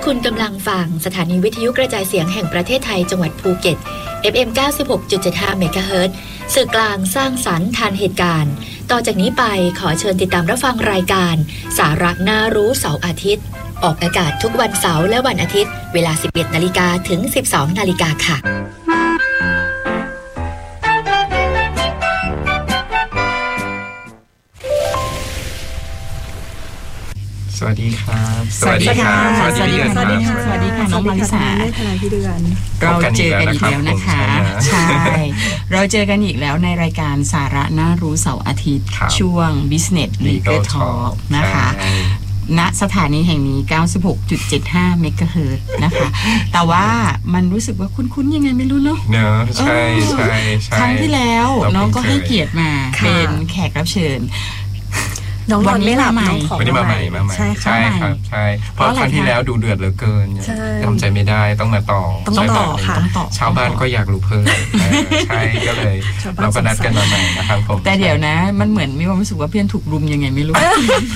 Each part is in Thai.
คุณกำลังฟังสถานีวิทยุกระจายเสียงแห่งประเทศไทยจังหวัดภูเก็ต FM 96.75 เมกะเฮิรตซ์สื่อกลางสร้างสรรค์ทันเหตุการณ์ต่อจากนี้ไปขอเชิญติดตามรับฟังรายการสาระน่ารู้เสาร์อาทิตย์ออกอากาศทุกวันเสาร์และวันอาทิตย์เวลา 11:00 นถึง 12:00 นค่ะสวัสดีครับสวัสดีค่ะสวัสดีค่ะสวัสดีค่ะสวัสดีค่ะน้องมาริสาพี่เดือนเราเจอกันอีกแล้วนะคะใช่เราเจอกันอีกแล้วในรายการสาระน่ารู้เสาร์อาทิตย์ช่วง Business Legal Talk นะคะณสถานีแห่งนี้ 96.75 เมกะเฮิรตซ์นะคะแต่ว่ามันรู้สึกว่าคุ้นๆยังไงไม่รู้เนาะใช่ใช่ครั้งที่แล้วน้องก็ให้เกียรติมาเป็นแขกรับเชิญน้องนอนไม่หลับน้องขอวันนี้มาใหม่ใช่ครับใช่เพราะครั้งที่แล้วดูเดือดเหลือเกินทำใจไม่ได้ต้องมาต่อค่ะชาวบ้านก็อยากรู้เพิ่มใช่ก็เลยเราก็นัดกันมาใหม่นะครับผมแต่เดี๋ยวนะมันเหมือนมีความรู้สึกว่าเพื่อนถูกรุมยังไงไม่รู้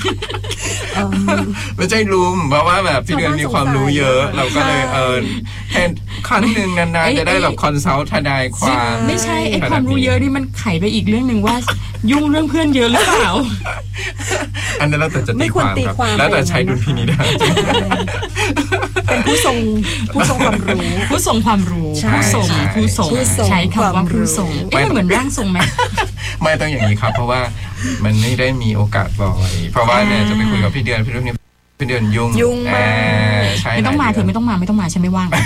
ไม่ใช่รุมเพราะว่าแบบพี่เดือนมีความรู้เยอะเราก็เลยแทนครั้งหนึ่งนานๆจะได้แบบคอนซัลท์ทนายความไม่ใช่ไอ้ความรู้เยอะนี่มันไขไปอีกเรื่องนึงว่ายุ่งเรื่องเพื่อนเยอะหรือเปล่าอันนั้นแล้วแต่จะตีความครับแล้วแต่ใช้ดุลพินิจเป็นผู้ทรงความรู้ผู้ทรงความรู้ผู้ทรงใช้คำว่าผู้ทรงไม่เหมือนร่างทรงไหมไม่ต้องอย่างนี้ครับเพราะว่ามันไม่ได้มีโอกาสบ่อยเพราะว่าเนี่ยจะไปคุยกับพี่เดือนพี่เดือนยุ่งมากไม่ต้องมาเธอไม่ต้องมาฉันไม่ว่าง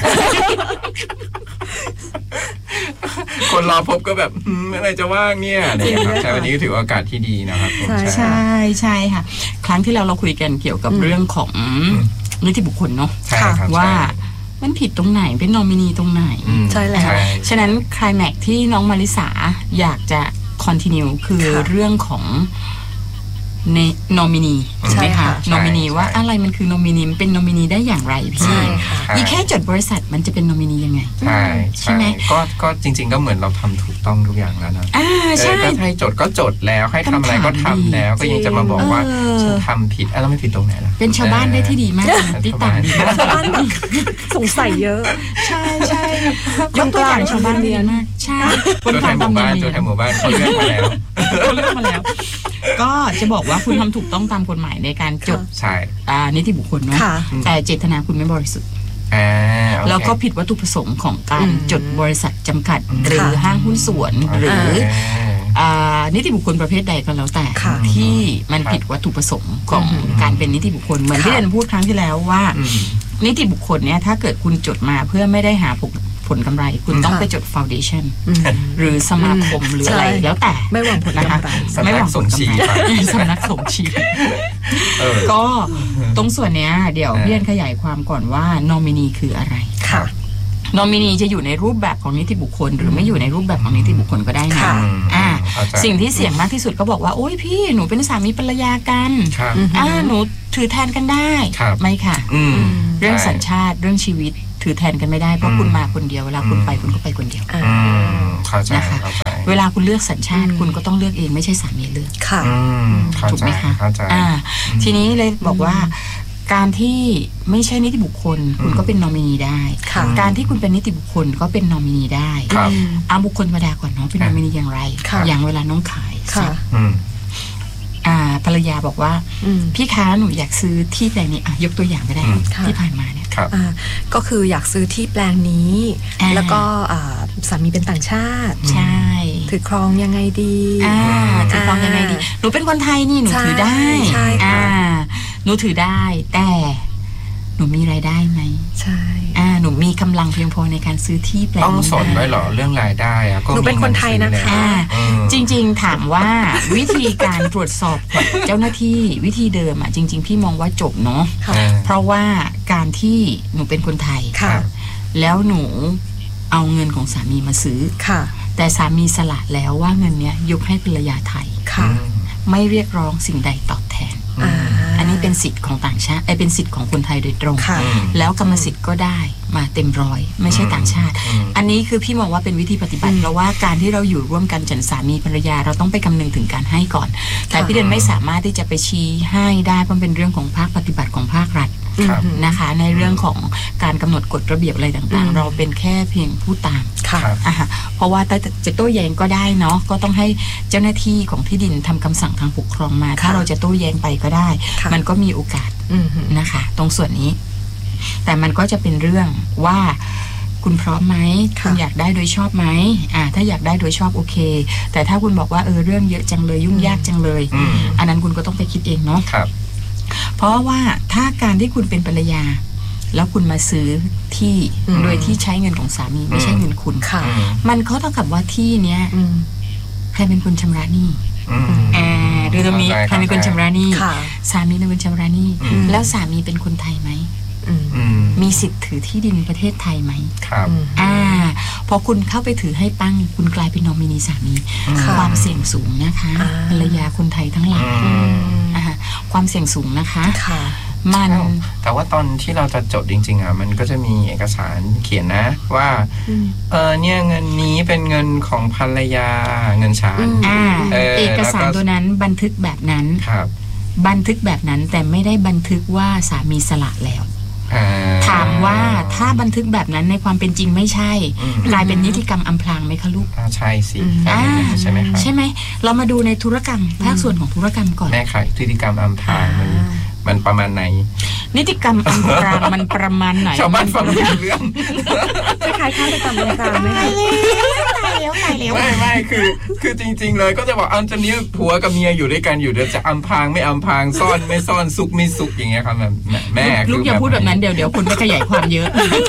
คนรอพบก็แบบเมื่อไรจะว่างเนี่ยนะครับใช่วันนี้ก็ถือโอกาสที่ดีนะครับใช่ค่ะครั้งที่เราคุยกันเกี่ยวกับเรื่องของนิติบุคคลเนาะว่ามันผิดตรงไหนเป็นนอมินีตรงไหนใช่แล้วฉะนั้นไคลแม็กซ์ที่น้องมาริสาอยากจะคอนทินิวคือเรื่องของในนอมินีใช่ไหมคะนอมินีว่าอะไรมันคือนอมินีมันเป็นนอมินีได้อย่างไรพี่อีแค่จดบริษัทมันจะเป็นนอมินียังไงใช่ไหมก็จริงๆก็เหมือนเราทำถูกต้องทุกอย่างแล้วนะใช่ก็ให้จดก็จดแล้วให้ทำอะไรก็ทำแล้วก็ยังจะมาบอกว่าฉันทำผิดแล้วไม่ผิดตรงไหนล่ะเป็นชาวบ้านได้ที่ดีมากที่ต่างดีมากชาวบ้านสงสัยเยอะใช่ยกตัวอย่างชาวบ้านเรียนมากใช่คนทำหมู่บ้านจดหมู่บ้านเขาเลือกมาแล้วก็จะบอกว่าคุณทำถูกต้องตามกฎหมายในการจดนิติบุคคลเนาะแต่เจตนาคุณไม่บริสุทธิ์แล้วก็ผิดวัตถุประสงค์ของการจดบริษัทจำกัดหรือห้างหุ้นส่วนหรือนิติบุคคลประเภทใดก็แล้วแต่ที่มันผิดวัตถุประสงค์ของการเป็นนิติบุคคลเหมือนที่เรนพูดครั้งที่แล้วว่านิติบุคคลเนี่ยถ้าเกิดคุณจดมาเพื่อไม่ได้หาผลกำไรคุณต้องไปจด foundation หรือสมาคมหรืออะไรแล้วแต่ไม่หวังผลกำไรไม่หวังผลกำไรสำนักสงฆ์ชีก็ตรงส่วนเนี้ยเดี๋ยวเรียนขยายความก่อนว่านอมินีคืออะไรนอมินีจะอยู่ในรูปแบบของนิติบุคคลหรือไม่อยู่ในรูปแบบของนิติบุคคลก็ได้นะสิ่งที่เสี่ยงมากที่สุดก็บอกว่าโอ๊ยพี่หนูเป็นสามีภรรยากันหนูถือแทนกันได้ไม่ค่ะเรื่องสัญชาติเรื่องชีวิตถือแทนกันไม่ได้เพราะคุณมาคนเดียวเวลาคุณไปคุณก็ไปคนเดียวนะคะเวลาคุณเลือกสัญชาติคุณก็ต้องเลือกเองไม่ใช่สามีเลือกถูกไหมคะทีนี้เลยบอกว่าการที่ไม่ใช่นิติบุคคลคุณก็เป็นนอมินีได้การที่คุณเป็นนิติบุคคลก็เป็นนอมินีได้บุคคลธรรมดาก่อนเนาะเป็นนอมินีอย่างไรอย่างเวลาน้องขายภรรยาบอกว่าพี่ค้าหนูอยากซื้อที่แปลงนี้ยกตัวอย่างก็ได้ที่ผ่านมาเนี่ยก็คืออยากซื้อที่แปลงนี้แล้วก็สามีเป็นต่างชาติใช่ถือครองยังไงดีถือครองยังไงดีหนูเป็นคนไทยนี่หนูถือได้หนูถือได้แต่หนูมีรายได้ไหมใช่หนูมีกำลังเพียงพอในการซื้อที่แปลงต้องสนไว้หรอเรื่องรายได้หนูเป็นคนไทยนะคะจริงๆถามว่าวิธีการตรวจสอบเจ้าหน้าที่วิธีเดิมจริงๆพี่มองว่าจบเนาะเพราะว่าการที่หนูเป็นคนไทยแล้วหนูเอาเงินของสามีมาซื้อแต่สามีสละแล้วว่าเงินเนี้ยยกให้ภรรยาไทยไม่เรียกร้องสิ่งใดตอบแทนอันนี้เป็นสิทธิ์ของต่างชาติเป็นสิทธิ์ของคนไทยโดยตรงแล้วกรรมสิทธิ์ก็ได้มาเต็มร้อยไม่ใช่ต่างชาติอันนี้คือพี่มองว่าเป็นวิธีปฏิบัติเพราะว่าการที่เราอยู่ร่วมกันฉันสามีภรรยาเราต้องไปคำนึงถึงการให้ก่อนแต่พี่เดือนไม่สามารถที่จะไปชี้ให้ได้เพราะเป็นเรื่องของภาคปฏิบัติของภาครัฐนะคะในเรื่องของการกำหนดกฎระเบียบอะไรต่างๆเราเป็นแค่เพียงผู้ตามเพราะว่าจะโต้แย้งก็ได้เนาะก็ต้องให้เจ้าหน้าที่ของที่ดินทำคำสั่งทางปกครองมาถ้าเราจะโต้แย้งไปก็ได้มันก็มีโอกาสนะคะตรงส่วนนี้แต่มันก็จะเป็นเรื่องว่าคุณพร้อมไหมคุณอยากได้โดยชอบไหมถ้าอยากได้โดยชอบโอเคแต่ถ้าคุณบอกว่าเรื่องเยอะจังเลยยุ่งยากจังเลยอันนั้นคุณก็ต้องไปคิดเองเนาะเพราะว่าถ้าการที่คุณเป็นภรรยาแล้วคุณมาซื้อที่โดยที่ใช้เงินของสามีไม่ใช่เงินคุณมันเขาเท่ากับว่าที่เนี้ยใครเป็นคนชำระหนี้หรือตรงนี้ใครเป็นคนชำระหนี้สามีเป็นคนชำระหนี้แล้วสามีเป็นคนไทยไหมมีสิทธิ์ถือที่ดินประเทศไทยไหมครับพอคุณเข้าไปถือให้ปั้งคุณกลายเป็นนอมินีสามีความเสี่ยงสูงนะคะภรรยาคนไทยทั้งหลายความเสี่ยงสูงนะคะมันแต่ว่าตอนที่เราจะจดจริงๆมันก็จะมีเอกสารเขียนนะว่าเนี่ยเงินนี้เป็นเงินของภรรยาเงินฉันเอกสารตัวนั้นบันทึกแบบนั้นบันทึกแบบนั้นแต่ไม่ได้บันทึกว่าสามีสละแล้วถามว่าถ้าบันทึกแบบนั้นในความเป็นจริงไม่ใช่กลายเป็นนิติกรรมอำพรางไหมคะลูกใช่สิใช่ไหมครับใช่ไหมเรามาดูในธุรกรรมภาคส่วนของธุรกรรมก่อนแม่ค่ะนิติกรรมอำพรางมันประมาณไหนนิติกรรมอำพรางมันประมาณไหนชาวบ้านฟังไม่รู้เรื่องคล้ายๆฆาตกรรมอำพรางไหมคะไม่คือจริงๆเลยก็จะบอกตอนนี้ผัวกับเมียอยู่ด้วยกันอยู่เดี๋ยวจะอำพรางไม่อำพรางซ่อนไม่ซ่อนซุกไม่ซุกอย่างเงี้ยครับแบบแม่ลูกอย่าพูดแบบนั้นเดี๋ยวคุณไปขยายความเยอะ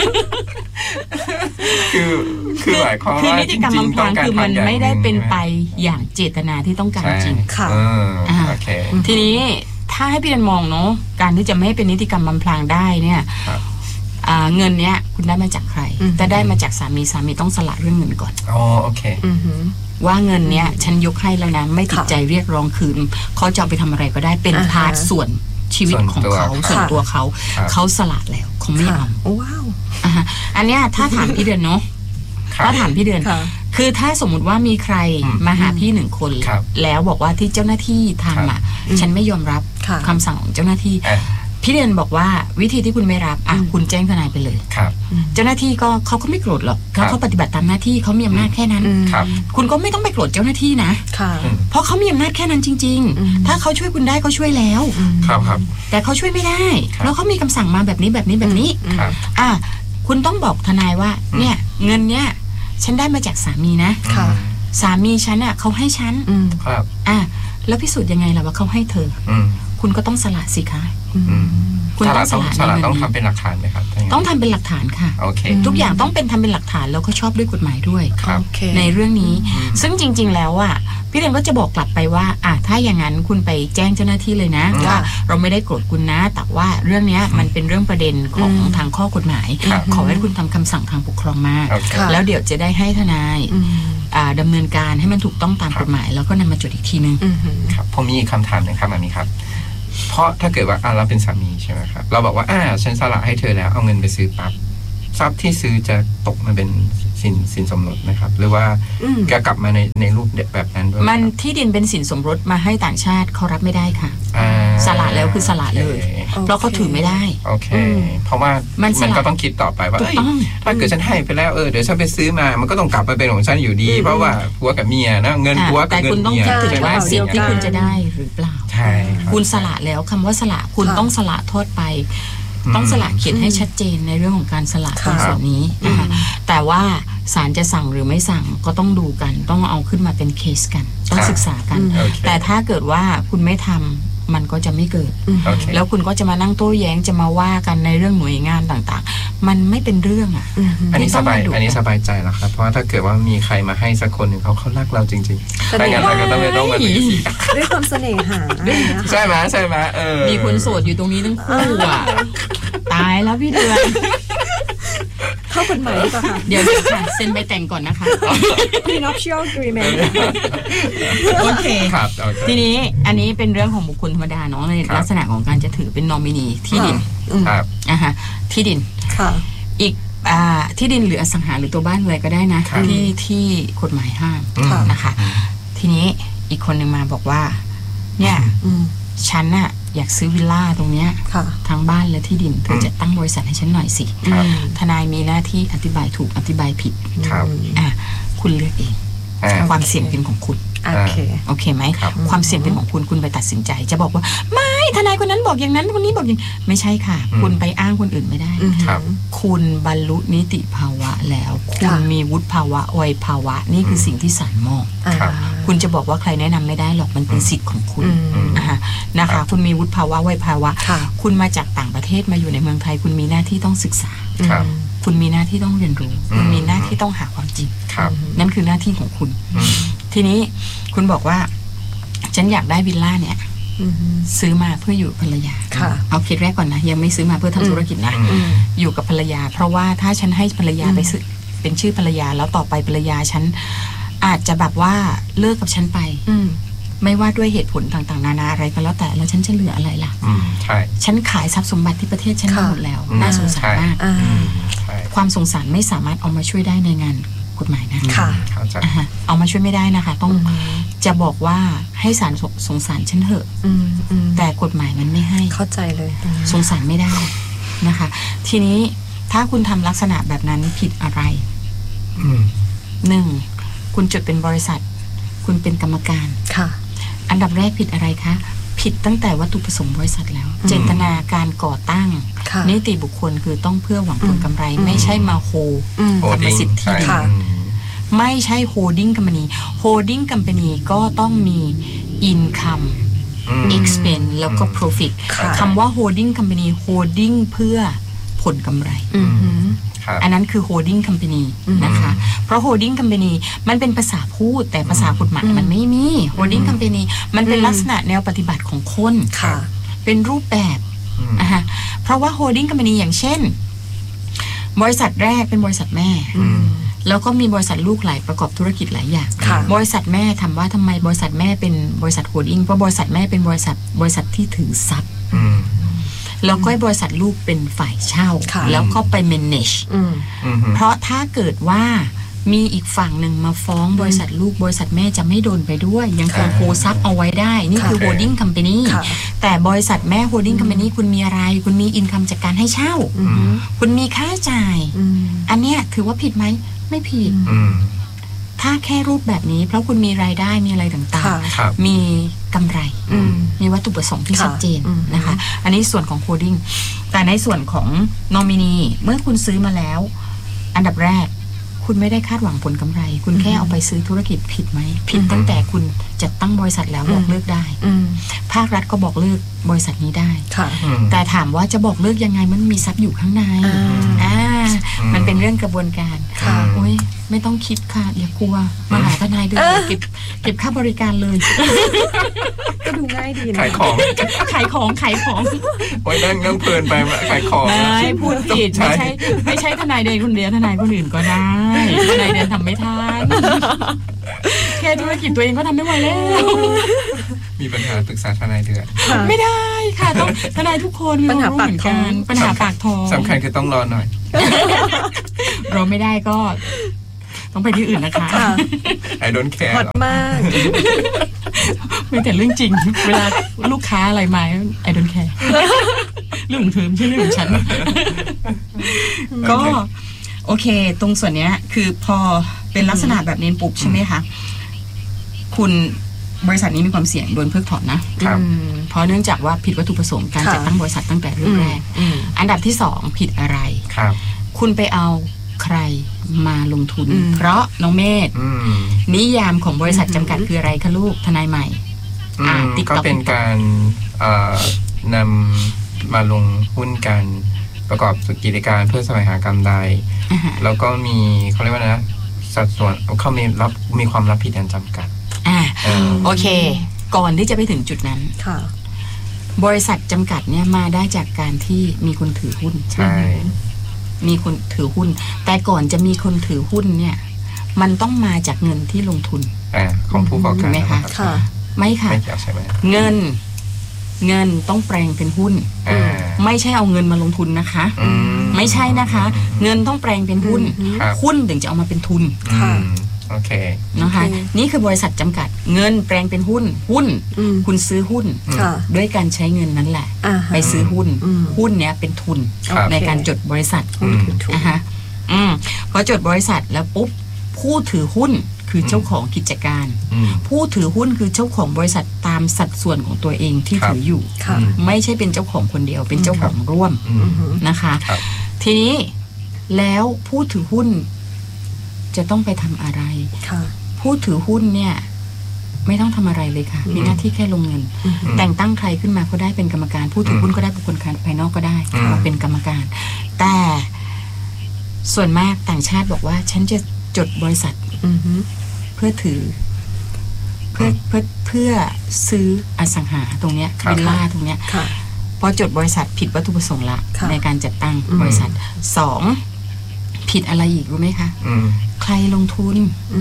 คือหมายความว่านิติกรรมอำพรางคือมันไม่ได้เป็นไปอย่างเจตนาที่ต้องการจริงค่ะโอเคทีนี้ถ้าให้พี่เรนมองเนาะการที่จะไม่ให้เป็นนิติกรรมอำพรางได้เนี่ยเงินเนี้ยคุณได้มาจากใครแต่ได้มาจากสามีต้องสละเรื่องเงินก่อนโอเคว่าเงินเนี้ยฉันยกให้แล้วนะไม่ติดใจเรียกร้องคืนเขาจะเอาไปทำอะไรก็ได้เป็นพาร์ทส่วนชีวิตของเขาส่วนตัวเขาสละแล้วเขาไม่เอาว้าวอันเนี้ยถ้าถามพี่เดือนเนาะถ้าถามพี่เดือนคือถ้าสมมุติว่ามีใครมาหาพี่1 คนแล้วบอกว่าที่เจ้าหน้าที่ทำฉันไม่ยอมรับคำสั่งของเจ้าหน้าที่พี่เดือนบอกว่าวิธีที่คุณไม่รับคุณแจ้งทนายไปเลยเจ้าหน้าที่ก็เขาก็ไม่โกรธหรอกเขาปฏิบัติตามหน้าที่เขามีอำนาจแค่นั้นคุณก็ไม่ต้องไปโกรธเจ้าหน้าที่นะเพราะเขามีอำนาจแค่นั้นจริงๆถ้าเขาช่วยคุณได้เขาช่วยแล้วแต่เขาช่วยไม่ได้แล้วเขามีคำสั่งมาแบบนี้คุณต้องบอกทนายว่าเนี่ยเงินเนี้ยฉันได้มาจากสามีนะสามีฉันเขาให้ฉันแล้วพิสูจน์ยังไงล่ะว่าเขาให้เธอคุณก็ต้องสละสิคะคุณต้องสละต้องทำเป็นหลักฐานไหมครับต้องทำเป็นหลักฐานค่ะทุกอย่างต้องเป็นทำเป็นหลักฐานแล้วก็ชอบด้วยกฎหมายด้วยในเรื่องนี้ซึ่งจริงๆแล้วพี่เรนก็จะบอกกลับไปว่าถ้าอย่างนั้นคุณไปแจ้งเจ้าหน้าที่เลยนะว่าเราไม่ได้โกรธคุณนะแต่ว่าเรื่องนี้มันเป็นเรื่องประเด็นของทางข้อกฎหมายขอให้คุณทำคำสั่งทางปกครองมาแล้วเดี๋ยวจะได้ให้ทนายดำเนินการให้มันถูกต้องตามกฎหมายแล้วก็นำมาจดอีกทีนึงครับผมมีคำถามหนึ่งครับมามีครับเพราะถ้าเกิดว่าเราเป็นสามีใช่ไหมครับเราบอกว่าฉันสละให้เธอแล้วเอาเงินไปซื้อปั๊บทรัพย์ที่ซื้อจะตกมาเป็นสินสมรสไหมครับหรือว่าจะกลับมาในรูปแบบนั้นด้วยมันที่ดินเป็นสินสมรสมาให้ต่างชาติเขารับไม่ได้ค่ะสละแล้วคือสละเลยเพราะเขาถือไม่ได้โอเคเพราะว่ามันก็ต้องคิดต่อไปว่าถ้าเกิดฉันให้ไปแล้วเดี๋ยวฉันไปซื้อมามันก็ต้องกลับมาเป็นของฉันอยู่ดีเพราะว่าผัวกับเมียนะเงินผัวกับเงินเมียแต่คุณต้องคิดถึงว่าสิ่งที่คุณจะได้หรือเปล่าใช่คุณสละแล้วคำว่าสละคุณต้องสละโทษไปต้องสละเขียนให้ชัดเจนในเรื่องของการสละตรงส่วนนี้นะคะแต่ว่าศาลจะสั่งหรือไม่สั่งก็ต้องดูกันต้องเอาขึ้นมาเป็นเคสกันต้องศึกษากันแต่ถ้าเกิดว่าคุณไม่ทำมันก็จะไม่เกิดแล้วคุณก็จะมานั่งโต้แย้งจะมาว่ากันในเรื่องหน่วยงานต่างๆมันไม่เป็นเรื่องอันนี้สบายใจแล้วครับเพราะถ้าเกิดว่ามีใครมาให้สักคนหนึ่งเขารักเราจริงๆถ้างั้นเราก็ต้องมาดีด้วยความเสน่หาใช่ไหมมีคนโสดอยู่ตรงนี้ทั้งคู่ตายแล้วพี่เดือนเข้ากฎหมายดีกว่าค่ะเดี๋ยวค่ะเซ็นไปแต่งก่อนนะคะ prenuptial agreement โอเคครับทีนี้อันนี้เป็นเรื่องของบุคคลธรรมดาเนาะในลักษณะของการจะถือเป็นนอมินีที่ดินที่ดินอีกที่ดินหรืออสังหาหรือตัวบ้านอะไรก็ได้นะที่กฎหมายห้ามนะคะทีนี้อีกคนหนึ่งมาบอกว่าเนี่ยฉันน่ะอยากซื้อวิลล่าตรงเนี้ยค่ะทางบ้านและที่ดินเธอจะตั้งบริษัทให้ฉันหน่อยสิครับทนายมีหน้าที่อธิบายถูกอธิบายผิดครับคุณเลือกเอง ความเสี่ยงเป็นของคุณโอเคโอเคไหมครับความเสี่ยงเป็นของคุณคุณไปตัดสินใจจะบอกว่าไม่ทนายคนนั้นบอกอย่างนั้นคนนี้บอกอย่างไม่ใช่ค่ะ คุณไปอ้างคนอื่นไม่ได้ครับคุณบรรลุนิติภาวะแล้วคุณค่ะมีวุฒิภาวะวัยภาวะนี่คือสิ่งที่ศาลมองครับคุณจะบอกว่าใครแนะนำไม่ได้หรอกมันเป็นสิทธิ์ของคุณ นะครัคะบคุณมีวุฒิภาวะวัยภาวะค่ะคุณมาจากต่างประเทศมาอยู่ในเมืองไทย คุณมีหน้าที่ต้องศึกษาครับคุณมีหน้าที่ต้องเรียนรู้ คุณมีหน้าที่ต้องหาความจริงครับนั่นคือหน้าที่ของคุณ ทีนี้คุณบอกว่าฉันอยากได้วิลล่าเนี่ยซื้อมาเพื่ออยู่ภรรยาค่ะเอาเคสแรกก่อนนะยังไม่ซื้อมาเพื่อทำธุรกิจนะ อยู่กับภรรยา เพราะว่าถ้าฉันให้ภรรยาไปซื้อเป็นชื่อภรรยาแล้วต่อไปภรรยาฉันอาจจะแบบว่าเลิกกับฉันไปไม่ว่าด้วยเหตุผลต่างๆนานาอะไรก็แล้วแต่แล้วฉันจะเหลืออะไรล่ะใช่ฉันขายทรัพย์สมบัติที่ประเทศฉันค่ะหมดแล้วน่าสงสารมากใช่ความสงสารไม่สามารถเอามาช่วยได้ในงานกฎหมายนะค่ะเข้าใจเอามาช่วยไม่ได้นะคะ ต้องจะบอกว่าให้ศาลสงสารฉันเถอะแต่กฎหมายมันไม่ให้เข้าใจเลยสงสารไม่ได้นะคะ ทีนี้ถ้าคุณทำลักษณะแบบนั้นผิดอะไรหนึ่งคุณจดเป็นบริษัท คุณเป็นกรรมการค่ะอันดับแรกผิดอะไรคะผิดตั้งแต่วัตถุประสงค์บริษัทแล้ว เจตนาการก่อตั้งค่ะนิติบุคคลคือต้องเพื่อหวังผลกำไร ไม่ใช่มาโฮโฮกรรมดิ้งสิทธิ์ที่ดินค่ะไม่ใช่โฮดดิ้งกัม a นีโฮดดิ้งกัม a นีก็ต้องมี income expense แล้วก็ profit ค่ะคำว่า holding company holding เพื่อผลกำไรครับอันนั้นคือ holding company นะคะ เพราะ holding company มันเป็นภาษาพูดแต่ภาษากฎหมายมันไม่มี holding company มันเป็นลักษณะแนวปฏิบัติของคนค่ะเป็นรูปแบบนะคะเพราะว่า holding company อย่างเช่น บริษัทแรกเป็นบริษัทแม่ แล้วก็มีบริษัทลูกหลายประกอบธุรกิจหลายอย่างค่ะบริษัทแม่ทำว่าทำไมบริษัทแม่เป็นบริษัทโฮลดิ้งเพราะบริษัทแม่เป็นบริษัทที่ถือทรัพย์แล้วก็บริษัทลูกเป็นฝ่ายเช่าค่ะแล้วก็ไป manage เพราะถ้าเกิดว่ามีอีกฝั่งหนึ่งมาฟ้องบริษัทลูกบริษัทแม่จะไม่โดนไปด้วยยังคงโฮทรัพย์เอาไว้ได้นี่คือ holding company ค่ะแต่บริษัทแม่ holding company คุณมีอะไรคุณมี income จากการให้เช่าคุณมีค่าจ่ายอันเนี้ยถือว่าผิดไหมไม่ผิดถ้าแค่รูปแบบนี้เพราะคุณมีรายได้มีอะไรต่างครับๆมีกำไรมีวัตถุประสงค์ที่ค่ะชัดเจนนะคะ อันนี้ส่วนของ holding แต่ในส่วนของนอมินีเมื่อคุณซื้อมาแล้วอันดับแรกคุณไม่ได้คาดหวังผลกำไร คุณแค่เอาไปซื้อธุรกิจผิดไหมผิดตั้งแต่คุณจัดตั้งบริษัทแล้วบอกเลิกได้ภาครัฐก็บอกเลิกบริษัทนี้ได้ค่ะแต่ถามว่าจะบอกเลิกยังไงมันมีทรัพย์อยู่ข้างในมันเป็นเรื่องกระบวนการค่ะโอ้ยไม่ต้องคิดค่ะอย่ากลัวมาหาทนายเดินเก็บค่าบริการเลยก็ดูง่ายดีนะขายของขายของโอ้ยนั่งเพลินไปขายของไม่พูดผิดไม่ใช่ทนายเดินคนเดียวทนายคนอื่นก็ได้ทนายเดินทำไม่ทันแค่ธุรกิจตัวเองก็ทำไม่ไหวแล้วมีปัญหาปรึกษาทนายเดือนไม่ได้ค่ะต้องทนายทุกคนปัญหาปากท้องปัญหาปากท้องสำคัญคือต้องรอหน่อยเราไม่ได้ก็ต้องไปที่อื่นนะคะ I don't care ฮอตมากมีแต่เรื่องจริง เวลาลูกค้าอะไรมา I don't care เรื่องของเธอไม่ใช่เรื่องของฉัน ก็โอเค ตรงส่วนเนี้ยคือพอเป็นลักษณะแบบนี้ปุ๊บใช่ไหมคะคุณบริษัทนี้มีความเสี่ยงโดนเพิกถอนนะครับ เพราะเนื่องจากว่าผิดวัตถุประสงค์การจัดตั้งบริษัทตั้งแต่เริ่มแรกอันดับที่สองผิดอะไรครับคุณไปเอาใครมาลงทุน เพราะน้องเมธนิยามของบริษัทจำกัดคืออะไรคะลูกทนายใหม่ก็เป็นการนำมาลงหุ้นกันประกอบกิจการเพื่อแสวงหากำไรแล้วก็มีเขาเรียกว่านะสัดส่วนเขามีความรับผิดอันจำกัดโอเคก่อนที่จะไปถึงจุดนั้นค่ะบริษัทจำกัดเนี่ยมาได้จากการที่มีคนถือหุ้นใช่มีคนถือหุ้นแต่ก่อนจะมีคนถือหุ้นเนี่ยมันต้องมาจากเงินที่ลงทุนของผู้ประกอบการไหมคะค่ะไม่ค่ะไม่เกี่ยวใช่ไหมเงินต้องแปลงเป็นหุ้นไม่ใช่เอาเงินมาลงทุนนะคะไม่ใช่นะคะ เงินต้องแปลงเป็นหุ้นหุ้นถึงจะเอามาเป็นทุนโอโอเคนะคะนี่คือบริษัทจำกัดเงินแปลงเป็นหุ้นคุณซื้อหุ้นด้วยการใช้เงินนั้นแหละไปซื้อหุ้นเนี้ยเป็นทุนในการจดบริษัทหุ้นคือทุนนะคะพอจดบริษัทแล้วปุ๊บผู้ถือหุ้นคือเจ้าของกิจการผู้ถือหุ้นคือเจ้าของบริษัทตามสัดส่วนของตัวเองที่ถืออยู่ไม่ใช่เป็นเจ้าของคนเดียวเป็นเจ้าของร่วมนะคะทีนี้แล้วผู้ถือหุ้นจะต้องไปทำอะไรผู้ถือหุ้นเนี่ยไม่ต้องทำอะไรเลยค่ะมีหน้าที่แค่ลงเงินแต่งตั้งใครขึ้นมาก็ได้เป็นกรรมการผู้ถือหุ้นก็ได้บุคคลภายนอกก็ได้มาเป็นกรรมการแต่ส่วนมากต่างชาติบอกว่าฉันจะจดบริษัทเพื่อถือเพื่อซื้ออสังหาตรงเนี้ยวิลล่าตรงเนี้ยพอจดบริษัทผิดวัตถุประสงค์ละในการจัดตั้งบริษัท2ผิดอะไรอีกรู้ไหมคะใครลงทุน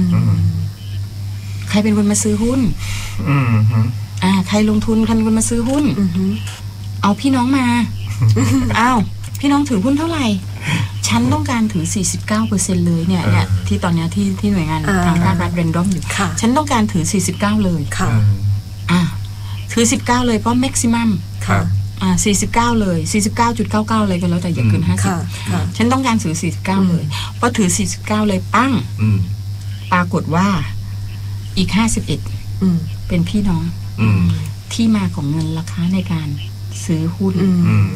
ใครเป็นคนมาซื้อหุ้นใครลงทุนใครเป็นคนมาซื้อหุ้นเอาพี่น้องมาอ้าวพี่น้องถือหุ้นเท่าไหร่ฉันต้องการถือ 49% เลยเนี่ยที่ตอนนี้ที่หน่วยงานทางภาครัฐเรนดอมอยู่ฉันต้องการถือ49เลยถือ19เลยเพราะแม็กซิมัม49เลย 49.99 เลยกันแล้วแต่อย่าเกิน50ฉันต้องการถือ49เลยพอถือ49เลยปั้งปรากฏว่าอีก51เป็นพี่น้องที่มาของเงินราคาในการซื้อหุ้น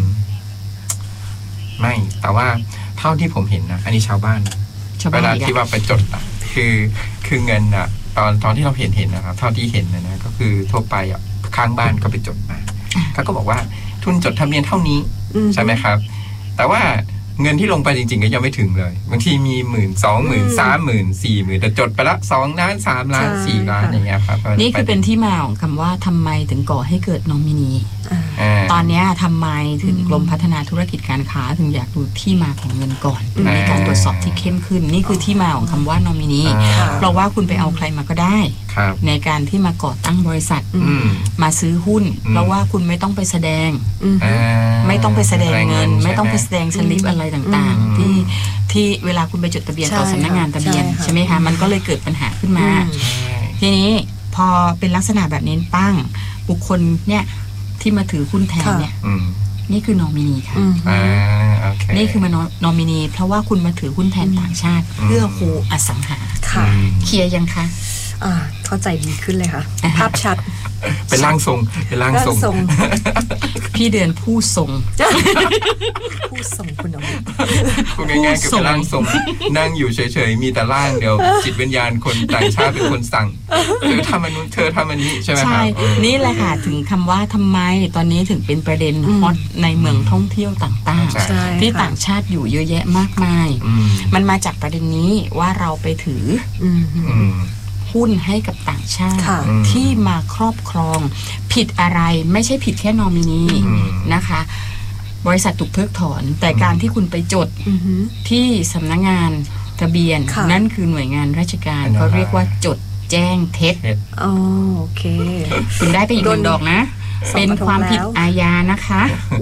ไม่แต่ว่าเท่าที่ผมเห็นนะอันนี้ชาวบ้านเวลาที่ว่าไปจดอ่ะคือเงินอ่ะตอนที่เราเห็นนะครับเท่าที่เห็นนะก็คือทั่วไปอ่ะข้างบ้านก็ไปจดมาเขาก็บอกว่าทุนจดทะเบียนเท่านี้ใช่ไหมครับแต่ว่าเงินที่ลงไปจริงๆก็ยังไม่ถึงเลยบางทีมี12,000 30,000 40,000แต่จดไปละ2 ล้าน3 ล้าน4 ล้านอย่างเงี้ยครับนี่คือเป็นที่มาของคำว่าทำไมถึงก่อให้เกิดนอมินีตอนนี้ทำไมถึงกรมพัฒนาธุรกิจการค้าถึงอยากดูที่มาของเงินก่อนมีการตรวจสอบที่เข้มขึ้นนี่คือที่มาของคำว่านอมินีเพราะว่าคุณไปเอาใครมาก็ได้ในการที่มาก่อตั้งบริษัทมาซื้อหุ้นเพราะว่าคุณไม่ต้องไปแสดงไม่ต้องไปแสดงเงินไม่ต้องไปแสดงสลิปอะไรต่างๆที่เวลาคุณไปจดทะเบียนต่อสำนักงานทะเบียนใช่ไหมคะมันก็เลยเกิดปัญหาขึ้นมาทีนี้พอเป็นลักษณะแบบนี้ปั้งบุคคลเนี่ยที่มาถือหุ้นแทนเนี่ยนี่คือนอมินีค่ะนี่คือมานอมินีเพราะว่าคุณมาถือหุ้นแทนต่างชาติเพื่อโฮอสังหาเคลียร์ยังคะเข้าใจดีขึ้นเลยค่ะภาพชัดเป็นร่างทรงเป็นร่างทรงพี่เดือนผู้ทรงผู้ทรงคุณน้องคุณง่ายๆกับร่างทรงนั่งอยู่เฉยๆมีแต่ร่างเดียวจิตวิญญาณคนต่างชาติเป็นคนสั่งเธอทำอันนู้นเธอทำอันนี้ใช่ไหมครับนี่แหละค่ะถึงคำว่าทำไมตอนนี้ถึงเป็นประเด็นฮอตในเมืองท่องเที่ยวต่างๆที่ต่างชาติอยู่เยอะแยะมากมายมันมาจากประเด็นนี้ว่าเราไปถือหุ้นให้กับต่างชาติที่มาครอบครองผิดอะไรไม่ใช่ผิดแค่นอมินีนะคะบริษัทถูกเพิกถอนแต่การที่คุณไปจดที่สำนักงานทะเบียนนั่นคือหน่วยงานราชการเขาเรียกว่าจดแจ้งเท็จโอเคคุณได้ไปอีก1 ดอกนะเป็นความผิดอาญานะคะ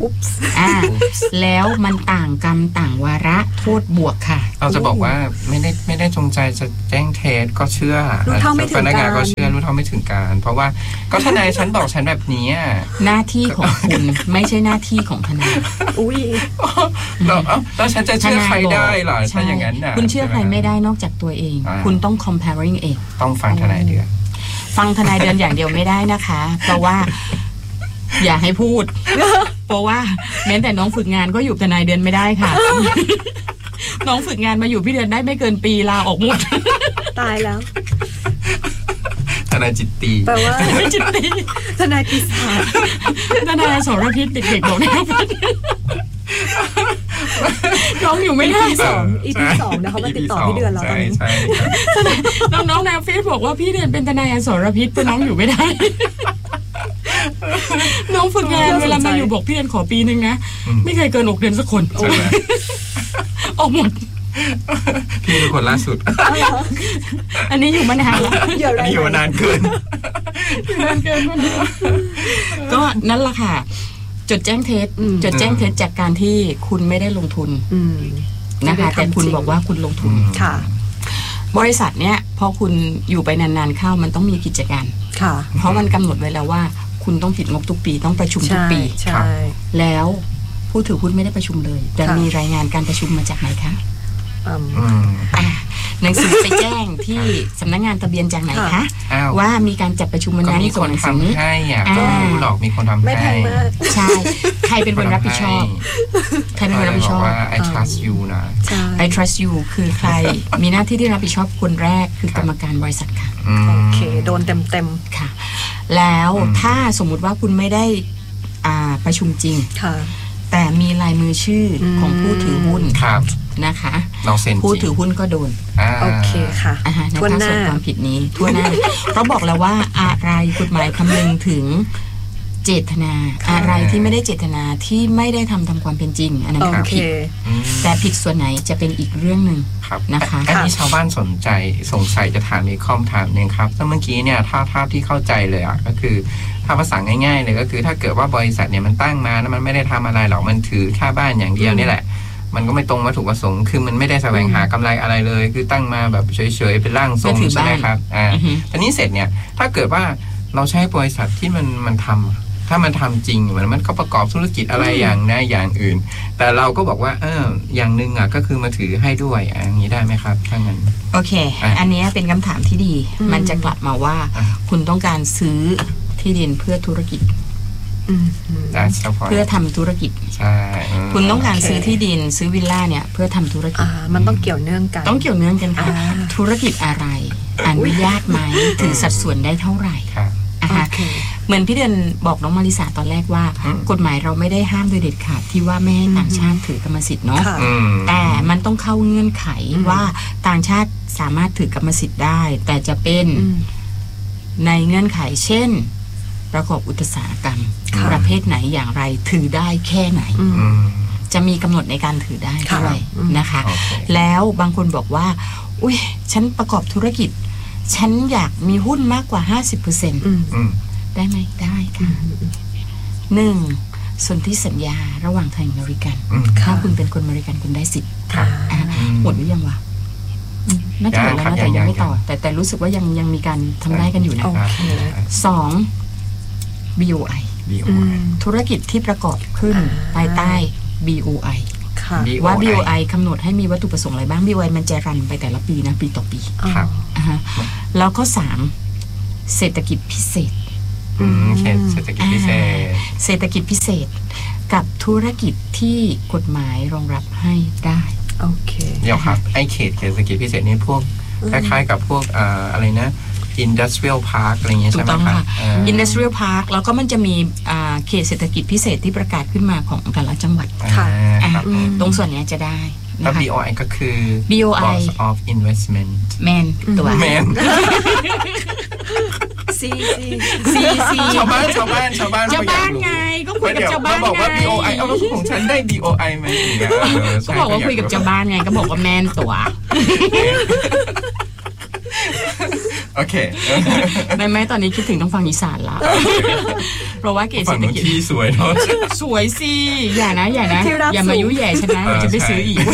แล้วมันต่างกรรมต่างวาระโทษบวกค่ะเราจะบอกว่าไม่ได้จงใจจะแจ้งเท็จก็เชื่อพนักงานก็เชื่อรู้เท่าไม่ถึงการเพราะว่าก็ทนายฉันบอกฉันแบบนี้หน้าที่ของคุณไม่ใช่หน้าที่ของทนายแล้วฉันจะเชื่อใครได้หรอถ้าอย่างนั้นคุณเชื่อใครไม่ได้นอกจากตัวเองคุณต้อง comparing เองต้องฟังทนายเดือนฟังทนายเดือนอย่างเดียวไม่ได้นะคะเพราะว่าอย่าให้พูดเพราะว่าแม้แต่น้องฝึกงานก็อยู่ทนายเดือนไม่ได้ค่ะน้องฝึกงานมาอยู่พี่เดือนได้ไม่เกินปีลาออกหมดตายแล้วทนายจิตตีแปลว่าจิตตีทนายปีศาจทนายสรพิษเด็กๆบอกนะครับน้องอยู่ไม่ได้ EP 2นะคะมาติดต่อพี่เดือนแล้วตอนนี้น้องๆในเฟซบอกว่าพี่เดือนเป็นทนายสรพิษแต่น้องอยู่ไม่ได้น้องฝึกงานเวลามาอยู่บอกพี่เดือนขอปีนึงนะไม่เคยเกิน6 เดือนสักคนออกหมดพี่เป็นคนล่าสุดอันนี้อยู่มานานแล้วอยู่มานานเกินก็นั่นแหละค่ะจดแจ้งเท็จจากการที่คุณไม่ได้ลงทุนนะคะแต่คุณบอกว่าคุณลงทุนบริษัทเนี้ยพอคุณอยู่ไปนานๆเข้ามันต้องมีกิจการค่ะเพราะมันกำหนดไว้แล้วว่าคุณต้องติดงบทุกปีต้องประชุมทุกปีใช่แล้วผู้ถือหุ้นไม่ได้ประชุมเลยแต่มีรายงานการประชุมมาจากไหนคะหนังสือไปแจ้งที่สำนักงานทะเบียนจากไหนคะว่ามีการจัดประชุมวันนั้นส่งหนังสือนี้ให้ก็ไม่รู้หรอกมีคนทำให้ไม่แพงมากใช่ใครเป็นคนรับผิดชอบใครเป็นคนรับผิดชอบ I trust you นะ I trust you คือใครมีหน้าที่ที่รับผิดชอบคนแรกคือกรรมการบริษัทค่ะโอเคโดนเต็มค่ะแล้วถ้าสมมุติว่าคุณไม่ได้ประชุมจริงแต่มีลายมือชื่อของผู้ถือหุ้นนะคะผู้ถือหุ้นก็โดนโอเคค่ะในการส่วนความผิดนี้ทั่วหน้าเพราะบอกแล้วว่าอะไรกฎหมายคำนึงถึงเจตนาอะไรที่ไม่ได้เจตนาที่ไม่ได้ทำความเป็นจริงอันนั้นคือผิดแต่ผิดส่วนไหนจะเป็นอีกเรื่องหนึ่งนะคะอันนี้ชาวบ้านสนใจสงสัยจะถามอีกคำถามนึงครับแล้วเมื่อกี้เนี่ยถ้าที่เข้าใจเลยก็คือถ้าภาษาง่ายๆเลยก็คือถ้าเกิดว่าบริษัทเนี่ยมันตั้งมาแล้วมันไม่ได้ทำอะไรหรอกมันถือค่าบ้านอย่างเดียวนี่แหละมันก็ไม่ตรงวัตถุประสงค์คือมันไม่ได้แสวงหากำไรอะไรเลยคือตั้งมาแบบเฉยๆเป็นร่างทรงใช่ไหมครับทีนี้เสร็จเนี่ยถ้าเกิดว่าเราใช้บริษัทที่มันทำถ้ามันทำจริงมันก็ประกอบธุรกิจอะไรอย่างนะอย่างอื่นแต่เราก็บอกว่าอย่างนึงก็คือมาถือให้ด้วยอย่างนี้ได้ไหมครับถ้างั้นโอเคอันนี้เป็นคำถามที่ดีมันจะกลับมาว่าคุณต้องการซื้อที่ดินเพื่อธุรกิจเพื่อทำธุรกิจใช่คุณต้องการซื้อที่ดินซื้อวิลล่าเนี่ยเพื่อทำธุรกิจมันต้องเกี่ยวเนื่องกันต้องเกี่ยวเนื่องกันค่ะธุรกิจอะไรอนุญาตไหมถือสัดส่วนได้เท่าไหร่เหมือนพี่เดือนบอกน้องมาริสาตอนแรกว่ากฎหมายเราไม่ได้ห้ามโดยเด็ดขาดที่ว่าไม่ให้ต่างชาติถือกรรมสิทธิ์เนาะแต่มันต้องเข้าเงื่อนไขว่าต่างชาติสามารถถือกรรมสิทธิ์ได้แต่จะเป็นในเงื่อนไขเช่นประกอบอุตสาหกรรมประเภทไหนอย่างไรถือได้แค่ไหนจะมีกำหนดในการถือได้ด้วยนะคะแล้วบางคนบอกว่าอุ้ยฉันประกอบธุรกิจฉันอยากมีหุ้นมากกว่า 50% ได้ไหมได้ค่ะ1สนธิสัญญาระหว่างไทยอเมริกันถ้าคุณเป็นคนอเมริกันคุณได้สิทธิ์หมดหรือยังวะน่าจะหมดแล้วนะแต่ยังไม่ต่อแต่รู้สึกว่ายังมีการทำได้กันอยู่นะ2 BOI ธุรกิจที่ประกอบขึ้นภายใต้ BOI ว่า BOI กำหนดให้มีวัตถุประสงค์อะไรบ้าง BOI มันจะรันไปแต่ละปีนะปีต่อปีแล้วก็3เศรษฐกิจพิเศษเศรษฐกิจพิเศษเศรษฐกิจพิเศษกับธุรกิจที่กฎหมายรองรับให้ได้โอเคเดี๋ยวครับไอ้เขตเศรษฐกิจพิเศษนี่พวกคล้ายๆกับพวกอะไรนะIndustrial Park อะไรเงี้ยใช่ไหมครับ Industrial Park แล้วก็มันจะมีเขตเศรษฐกิจพิเศษที่ประกาศขึ้นมาของแต่ละจังหวัดตรงส่วนนี้จะได้แล้ว BOI ก็คือ BOI Board of Investment แมนตัวแมนซีชาวบ้านไงก็คุยกับชาวบ้านไงบอกว่า BOI เอาแล้วของฉันได้ BOI ไหมก็บอกว่าคุยกับชาวบ้านไงก็บอกว่าแมนตัวโอเคไม่ตอนนี้คิดถึงต้องฟังอีสานละเพราะว่าเกศเศรษฐกิจที่สวยเนาะสวยสิอย่านะอย่ามายุ่ยแย่ฉันนะจะไปซื้ออีก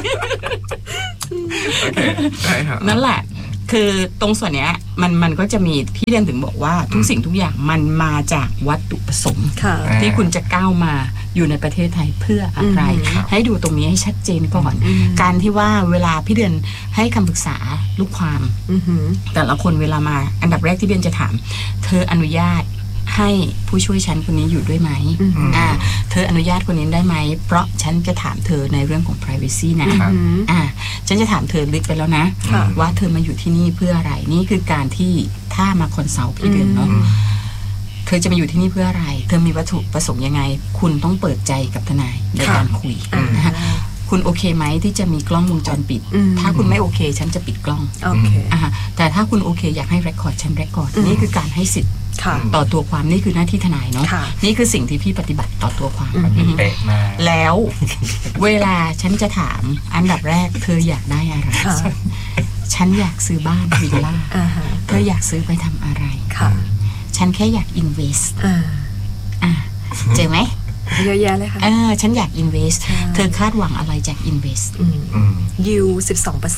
โอเคได้ครับนั่นแหละคือตรงส่วนเนี้ยมันก็จะมีพี่เรียนถึงบอกว่าทุกสิ่งทุกอย่างมันมาจากวัตถุประสงค์ที่คุณจะก้าวมาอยู่ในประเทศไทยเพื่ออะไรให้ดูตรงนี้ให้ชัดเจนก่อนการที่ว่าเวลาพี่เดือนให้คำปรึกษาลูกความแต่ละคนเวลามาอันดับแรกที่เดือนจะถามเธออนุญาตให้ผู้ช่วยฉันคนนี้อยู่ด้วยไหมเธออนุญาตคนนี้ได้ไหมเพราะฉันจะถามเธอในเรื่องของ privacy นะฉันจะถามเธอลึกไปแล้วนะว่าเธอมาอยู่ที่นี่เพื่ออะไรนี่คือการที่ถ้ามาคอนซัลท์พี่เดือนเนาะเธอจะมาอยู่ที่นี่เพื่ออะไรเธอมีวัตถุประสงค์ยังไงคุณต้องเปิดใจกับทนายในการคุยคุณโอเคไหมที่จะมีกล้องวงจรปิดถ้าคุณไม่โอเคฉันจะปิดกล้องแต่ถ้าคุณโอเคอยากให้เรคคอร์ดฉันเรคคอร์ดนี่คือการให้สิทธิ์ต่อตัวความนี่คือหน้าที่ทนายเนาะนี่คือสิ่งที่พี่ปฏิบัติต่อตัวความแล้วเวลาฉันจะถามอันดับแรกเธออยากได้อะไรฉันอยากซื้อบ้านวิลล่าเธออยากซื้อไปทำอะไรฉันแค่อยากอินเวสเจอไหมเยอะแยะเลยค่ะฉันอยาก invest เธอคาดหวังอะไรจาก invest yield 12%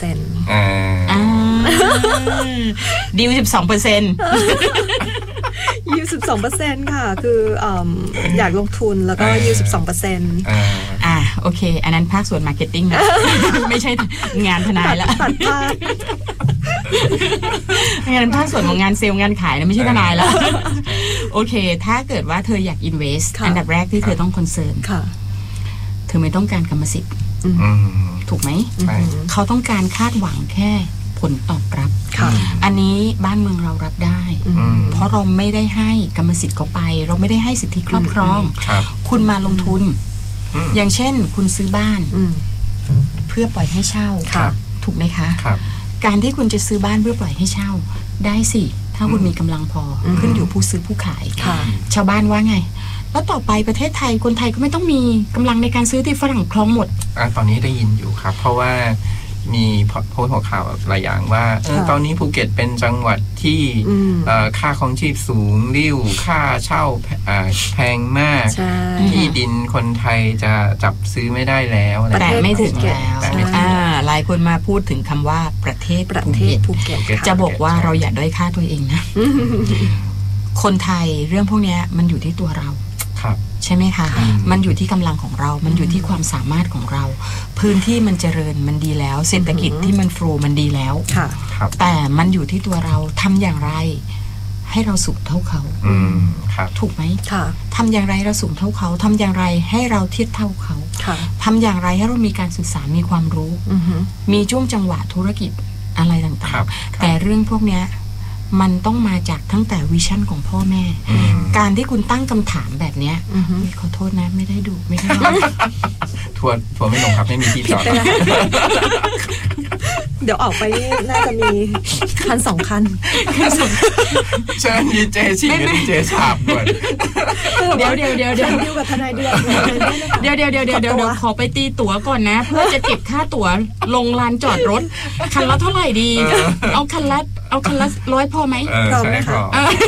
yield 12% yield 12%ค่ะคืออยากลงทุนแล้วก็ yield 12% โอเคอันนั้นภาคส่วน marketing นะ ไม่ใช่งานทนายละงานภาคส่วนของงานเซลล์งานขายนะไม่ใช่ทนายแล้วโอเคถ้าเกิดว่าเธออยาก invest อันดับแรกที่เธอต้อง concern เธอไม่ต้องการกรรมสิทธิ์ถูกไหมเขาต้องการคาดหวังแค่ผลตอบรับอันนี้บ้านเมืองเรารับได้เพราะเราไม่ได้ให้กรรมสิทธิ์เขาไปเราไม่ได้ให้สิทธิครอบครองคุณมาลงทุนอย่างเช่นคุณซื้อบ้านเพื่อปล่อยให้เช่าถูกไหมคะการที่คุณจะซื้อบ้านเพื่อปล่อยให้เช่าได้สิถ้าคุณมีกำลังพอขึ้นอยู่ผู้ซื้อผู้ขายชาวบ้านว่าไงแล้วต่อไปประเทศไทยคนไทยก็ไม่ต้องมีกำลังในการซื้อที่ฝรั่งครองหมดตอนนี้ได้ยินอยู่ครับเพราะว่ามีโพสต์หัวข่าวหลายอย่างว่าตอนนี้ภูเก็ตเป็นจังหวัดที่ค่าครองชีพสูงริ้วค่าเช่าแพงมากที่ดินคนไทยจะจับซื้อไม่ได้แล้วแต่ไม่ถึงแล้วหลายคนมาพูดถึงคำว่าประเทศภูเก็ตจะบอกว่าเราอย่าด้อยค่าตัวเองนะคนไทยเรื่องพวกนี้มันอยู่ที่ตัวเราใช่ไหมคะมันอยู่ที่กำลังของเรามันอยู่ที่ความสามารถของเราพื้นที่มันเจริญมันดีแล้วเศรษฐกิจที่มันโฟลว์มันดีแล้วแต่มันอยู่ที่ตัวเราทำอย่างไรให้เราสูงเท่าเขาถูกไหมทำอย่างไรเราสูงเท่าเขาทำอย่างไรให้เราเทียบเท่าเขาทำอย่างไรให้เรามีการศึกษามีความรู้มีช่วงจังหวะธุรกิจอะไรต่างๆแต่เรื่องพวกเนี้ยมันต้องมาจากตั้งแต่วิชั่นของพ่อแม่การที่คุณตั้งคำถามแบบเนี้ยขอโทษนะไม่ได้ดูไม่ได้ทัวร์ไม่ลงครับไม่มีที่จอดเดี๋ยวออกไปน่าจะมีคัน2 คันเชิญดีเจชิงกับดีเจฉาบด้วยเดี๋ยวกับทนายเดือนเดี๋ยวขอไปตีตั๋วก่อนนะเพื่อจะเก็บค่าตั๋วลงลานจอดรถคันละเท่าไหร่ดีเอาคันละ100พอไหมพอไหมคะ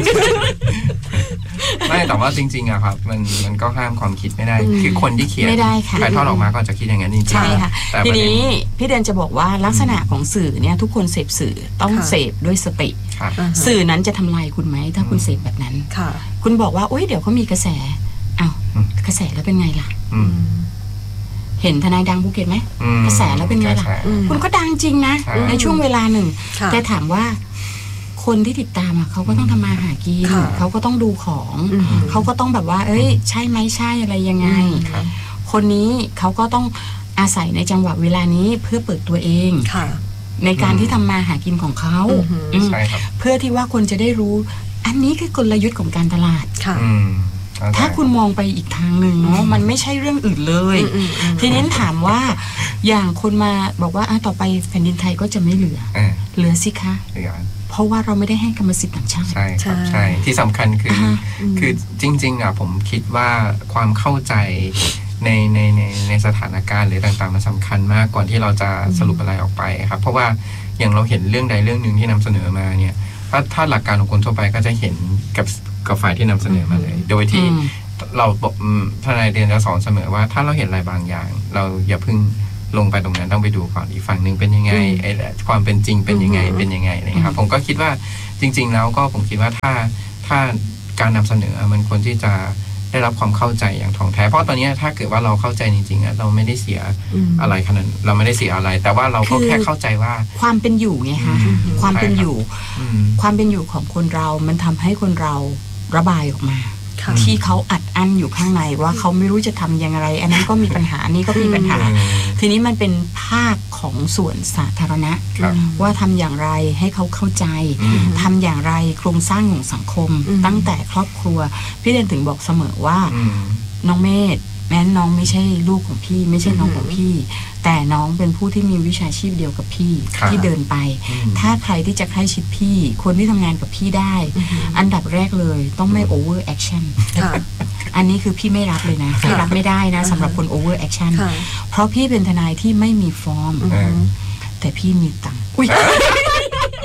ไม่แต่ว่าจริงๆอะครับมันก็ห้ามความคิดไม่ได้คือคนที่เขียนถ่ายทอดออกมาก็จะคิดอย่างนั้นจริงๆใช่ค่ะทีนี้พี่เดนจะบอกว่าลักษณะของสื่อเนี่ยทุกคนเสพสื่อต้องเสพด้วยสติสื่อนั้นจะทำลายคุณไหมถ้าคุณเสพแบบนั้นคุณบอกว่าโอ๊ยเดี๋ยวเขามีกระแสอ้าวกระแสแล้วเป็นไงล่ะเห็นทนายดังภูเก็ตไหมกระแสแล้วเป็นไงล่ะคุณก็ดังจริงนะในช่วงเวลาหนึ่งแต่ถามว่าคนที่ติดตามเขาก็ต้องทำมาหากินเขาก็ต้องดูของเขาก็ต้องแบบว่าเอ้ยใช่ไหมใช่อะไรยังไงคนนี้เขาก็ต้องอาศัยในจังหวะเวลานี้เพื่อเปิดตัวเองในการที่ทำมาหากินของเขาเพื่อที่ว่าคนจะได้รู้อันนี้คือกลยุทธ์ของการตลาดถ้าคุณมองไปอีกทางหนึ่งเนาะมันไม่ใช่เรื่องอื่นเลยทีนี้ถามว่าอย่างคนมาบอกว่าต่อไปแผ่นดินไทยก็จะไม่เหลือสิคะเพราะว่าเราไม่ได้ให้กรรมสิทธิ์ต่างชาติใช่ครับใช่ที่สำคัญคือจริงๆผมคิดว่าความเข้าใจในสถานการณ์หรือต่างๆมันสำคัญมากก่อนที่เราจะสรุปอะไรออกไปครับเพราะว่าอย่างเราเห็นเรื่องใดเรื่องหนึ่งที่นำเสนอมาเนี่ยถ้าหลักการของคนทั่วไปก็จะเห็นกับฝ่ายที่นำเสนอมาเลยโดยที่เราบอกทนายเดือนจะสอนเสมอว่าถ้าเราเห็นอะไรบางอย่างเราอย่าเพิ่งลงไปตรงนั้นต้องไปดูก่อนอีกฝั่งหนึ่งเป็นยังไงไอ้ความเป็นจริงเป็นยังไงนะครับผมก็คิดว่าจริงๆแล้วก็ผมคิดว่าถ้าการนำเสนอมันควรที่จะได้รับความเข้าใจอย่างถ่องแท้เพราะตอนนี้ถ้าเกิดว่าเราเข้าใจจริงๆเราไม่ได้เสียอะไรขนาดเราไม่ได้เสียอะไรแต่ว่าเราก็แค่เข้าใจว่าความเป็นอยู่ไงคะความเป็นอยู่ของคนเรามันทำให้คนเราระบายออกมาที่เขาอัดอั้นอยู่ข้างในว่าเขาไม่รู้จะทำยังไงอันนั้นก็มีปัญหานี้ก็มีปัญหาทีนี้มันเป็นภาคของส่วนสาธารณะว่าทำอย่างไรให้เขาเข้าใจทำอย่างไรโครงสร้างของสังคมตั้งแต่ครอบครัวพี่เดนถึงบอกเสมอว่าน้องเมธแม้น้องไม่ใช่ลูกของพี่ไม่ใช่น้องของพี่แต่น้องเป็นผู้ที่มีวิชาชีพเดียวกับพี่ที่เดินไปถ้าใครที่จะใกล้ชิดพี่คนที่ทำงานกับพี่ได้อันดับแรกเลยต้องไม่โอเวอร์แอคชั่นอันนี้คือพี่ไม่รับเลยนะพี่รับไม่ได้นะสำหรับคนโอเวอร์แอคชั่นเพราะพี่เป็นทนายที่ไม่มีฟอร์มแต่พี่มีตังค์อัน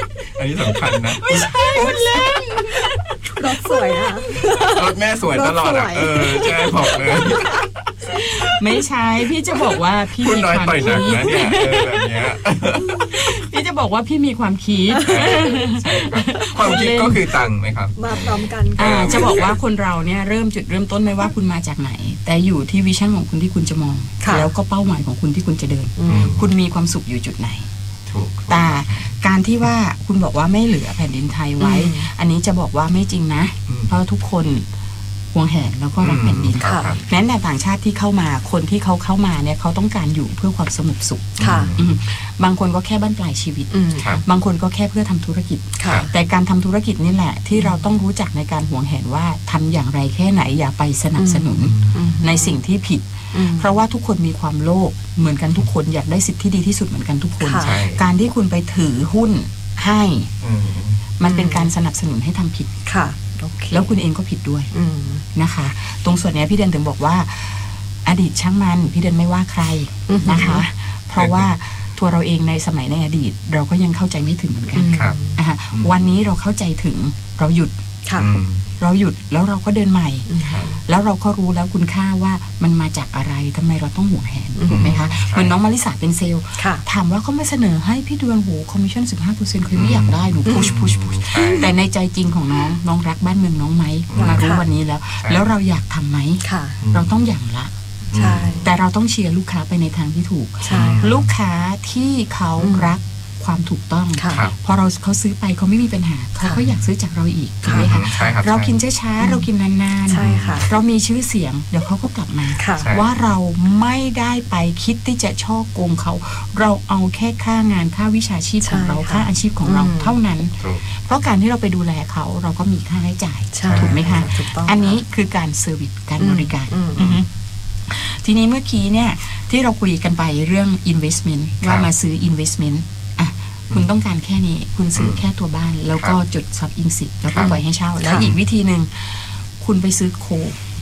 นนี้สำคัญนะไม่ใช่คุณเล่นรถสวยนะรถแม่สวยตลอดอ่ะใช่บอกเลยไม่ใช่พี่จะบอกว่าพี่พูดมีน้อยความปล่อยหนักคิดนะเนี่ยแบบเนี้ยพี่จะบอกว่าพี่มีความคิดความคิดก็คือตังค์ไหมครับมาพร้อมกันจะบอกว่าคนเราเนี่ยจุดเริ่มต้นไม่ว่าคุณมาจากไหน แต่อยู่ที่วิชั่นของคุณที่คุณจะมอง แล้วก็เป้าหมายของคุณที่คุณจะเดิน คุณมีความสุขอยู่จุดไหนแต่การที่ว่าคุณบอกว่าไม่เหลือแผ่นดินไทยไว้ อันนี้จะบอกว่าไม่จริงนะเพราะทุกคนห่วงแหนแล้วก็รักแผ่นดินแม้แต่ต่างชาติที่เข้ามาคนที่เขาเข้ามาเนี่ยเขาต้องการอยู่เพื่อความสงบสุขบางคนก็แค่บั้นปลายชีวิตบางคนก็แค่เพื่อทำธุรกิจแต่การทำธุรกิจนี่แหละที่เราต้องรู้จักในการห่วงแหนว่าทำอย่างไรแค่ไหนอย่าไปสนับสนุนในสิ่งที่ผิดเพราะว่าทุกคนมีความโลภเหมือนกันทุกคนอยากได้สิทธิที่ดีที่สุดเหมือนกันทุกคนการที่คุณไปถือหุ้นให้มันเป็นการสนับสนุนให้ทำผิดแล้วคุณเองก็ผิดด้วยนะคะตรงส่วนนี้พี่เดนถึงบอกว่าอดีตช่างมันพี่เดนไม่ว่าใครนะคะเพราะว่าตัวเราเองในสมัยในอดีตเราก็ยังเข้าใจไม่ถึงเหมือนกันวันนี้เราเข้าใจถึงเราหยุดแล้วเราก็เดินใหม่แล้วเราก็รู้แล้วคุณค่าว่ามันมาจากอะไรทำไมเราต้องห่วงแหนถูกไหมคะเหมือนน้องมาริสาเป็นเซลล์ถามว่าเขาไม่เสนอให้พี่เดือนคอมมิชชั่น 15% เคยไม่อยากได้หนูพุชแต่ในใจจริงของน้องรักบ้านเมืองน้องไหมมารู้วันนี้แล้วเราอยากทำไหมเราต้องอย่างละแต่เราต้องเชียร์ลูกค้าไปในทางที่ถูกลูกค้าที่เขารักความถูกต้องพอเขาซื้อไปเขาไม่มีปัญหาเขาก็อยากซื้อจากเราอีกถูกไหมคะเรากินช้าๆเรากินนานๆเรามีชื่อเสียงเดี๋ยวเขาก็กลับมาว่าเราไม่ได้ไปคิดที่จะช่อโกงเขาเราเอาแค่ค่างานค่าวิชาชีพของเราค่าอาชีพของเราเท่านั้นเพราะการที่เราไปดูแลเขาเราก็มีค่าใช้จ่ายถูกไหมคะอันนี้คือการเซอร์วิสการบริการทีนี้เมื่อกี้เนี่ยที่เราคุยกันไปเรื่อง investment ว่ามาซื้อ investmentคุณต้องการแค่นี้คุณซื้อแค่ตัวบ้านแล้วก็จดซับอิงสิทธิ์แล้วก็ปล่อยให้เช่าแล้วอีกวิธีหนึ่งคุณไปซื้อโค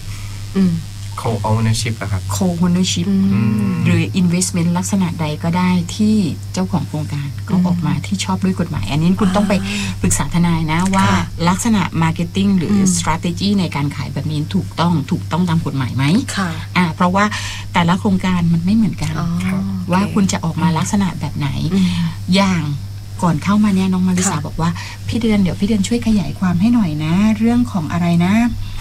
ownership อะครับ ownership หรือ investment ลักษณะใดก็ได้ที่เจ้าของโครงการเขาออกมาที่ชอบด้วยกฎหมายอันนี้คุณต้องไปปรึกษาทนายนะว่าลักษณะ marketing หรือ strategy ในการขายแบบนี้ถูกต้องตามกฎหมายไหมเพราะว่าแต่ละโครงการมันไม่เหมือนกันว่าคุณจะออกมาลักษณะแบบไหนอย่างก่อนเข้ามาเนี่ยน้องมาริสาบอกว่าพี่เดือนเดี๋ยวพี่เดือนช่วยขยายความให้หน่อยนะเรื่องของอะไรนะ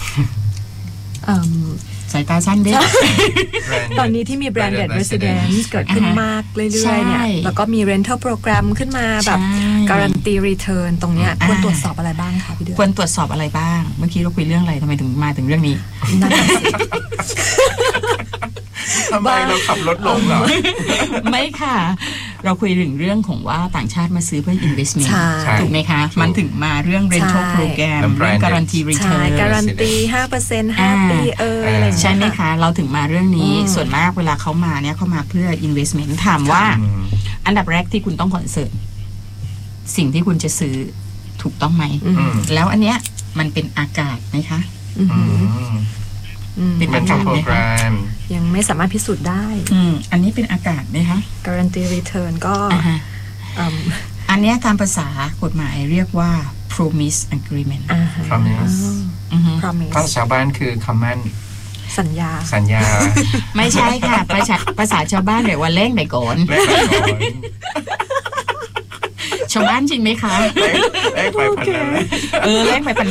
สายตาสั้นด้วยตอนนี้ที่มี branded residence เกิดขึ้นมากเรื่อยๆเนี่ยแล้วก็มี rental program ขึ้นมาแบบ guarantee return ตรงเนี้ยควรตรวจสอบอะไรบ้างคะพี่เดือนควรตรวจสอบอะไรบ้างเมื่อกี้เราคุยเรื่องอะไรทำไมถึงมาถึงเรื่องนี้นั่นแหละสิทำไมเราขับรถลงเหรอไม่ค่ะเราคุยถึงเรื่องของว่าต่างชาติมาซื้อเพื่อ investment ถูกไหมคะมันถึงมาเรื่อง rental program เรื่อง guarantee return guarantee 5% 5 ปีอะไรใช่ไหมคะเราถึงมาเรื่องนี้ส่วนมากเวลาเขามาเนี่ยเขามาเพื่อ investment ถามว่าอันดับแรกที่คุณต้องคอนเซิร์นสิ่งที่คุณจะซื้อถูกต้องไหมแล้วอันเนี้ยมันเป็นอากาศไหมคะเป็นอากาศไหมคะยังไม่สามารถพิสูจน์ได้อันนี้เป็นอากาศไหมคะ guarantee return ก็อันนี้ตามภาษากฎหมายเรียกว่า promise agreement promise ภาษาบ้านคือคำมั่นสัญญาไม่ใช่ค่ะภาษาชาวบ้านเรียกว่าเล่งไปก่อนชาวบ้านจริงไหมคะเล่งไปพันนั้นเล่งไปพัน